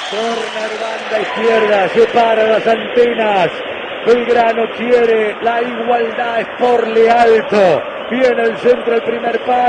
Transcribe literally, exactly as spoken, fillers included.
Corner banda izquierda, separa las antenas. Belgrano quiere la igualdad, es por le alto. Viene el centro, el primer palo.